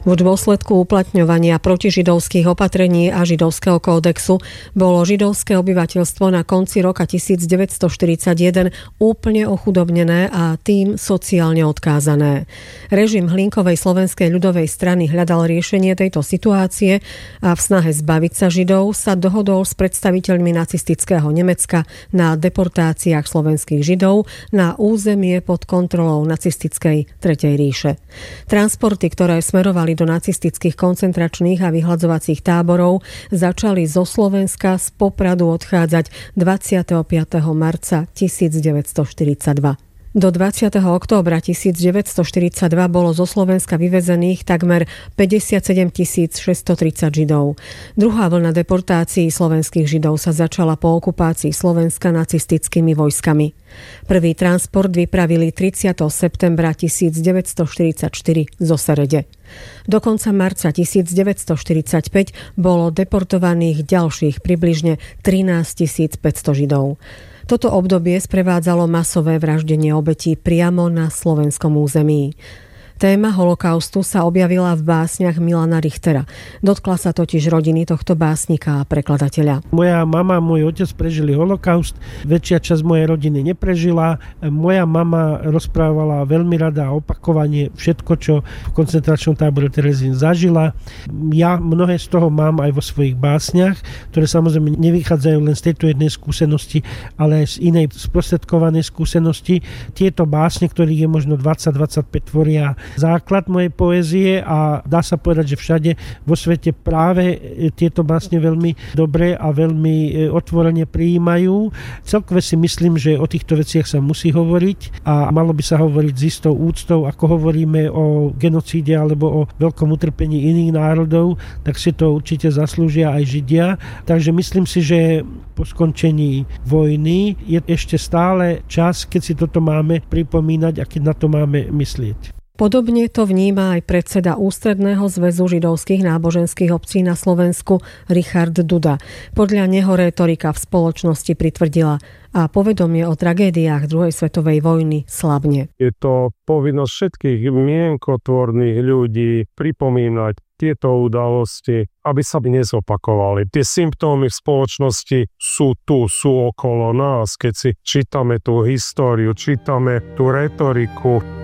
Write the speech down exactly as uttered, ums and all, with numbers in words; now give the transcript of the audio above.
V dôsledku uplatňovania protižidovských opatrení a židovského kódexu bolo židovské obyvateľstvo na konci roka devätnásťstoštyridsaťjeden úplne ochudobnené a tým sociálne odkázané. Režim Hlinkovej slovenskej ľudovej strany hľadal riešenie tejto situácie a v snahe zbaviť sa Židov sa dohodol s predstaviteľmi nacistického Nemecka na deportáciách slovenských Židov na územie pod kontrolou nacistickej Tretej ríše. Transporty, ktoré smerovali do nacistických koncentračných a vyhladzovacích táborov, začali zo Slovenska z Popradu odchádzať dvadsiateho piateho marca devätnásťstoštyridsaťdva. Do dvadsiateho októbra devätnásťstoštyridsaťdva bolo zo Slovenska vyvezených takmer päťdesiatsedem tisíc šesťstotridsať Židov. Druhá vlna deportácií slovenských Židov sa začala po okupácii Slovenska nacistickými vojskami. Prvý transport vypravili tridsiateho septembra devätnásťstoštyridsaťštyri zo Serede. Do konca marca devätnásťstoštyridsaťpäť bolo deportovaných ďalších približne trinásťtisícpäťsto Židov. Toto obdobie sprevádzalo masové vraždenie obetí priamo na slovenskom území. Téma holokaustu sa objavila v básniach Milana Richtera. Dotkla sa totiž rodiny tohto básnika a prekladateľa. Moja mama a môj otec prežili holokaust, väčšia časť mojej rodiny neprežila. Moja mama rozprávala veľmi rada a opakovane všetko, čo v koncentračnom tábore Terezín zažila. Ja mnohé z toho mám aj vo svojich básniach, ktoré samozrejme nevychádzajú len z tejto jednej skúsenosti, ale aj z inej sprostredkovanej skúsenosti. Tieto básne, ktorých je možno dvadsať dvadsaťpäť, tvoria základ mojej poézie a dá sa povedať, že všade vo svete práve tieto básne veľmi dobre a veľmi otvorene prijímajú. Celkové si myslím, že o týchto veciach sa musí hovoriť a malo by sa hovoriť s istou úctou, ako hovoríme o genocíde alebo o veľkom utrpení iných národov, tak si to určite zaslúžia aj Židia. Takže myslím si, že po skončení vojny je ešte stále čas, keď si toto máme pripomínať a keď na to máme myslieť. Podobne to vníma aj predseda Ústredného zväzu židovských náboženských obcí na Slovensku Richard Duda. Podľa neho rétorika v spoločnosti pritvrdila a povedomie o tragédiách druhej svetovej vojny slabne. Je to povinnosť všetkých mienkotvorných ľudí pripomínať tieto udalosti, aby sa nezopakovali. Tie symptómy v spoločnosti sú tu, sú okolo nás. Keď si čítame tú históriu, čítame tú retoriku,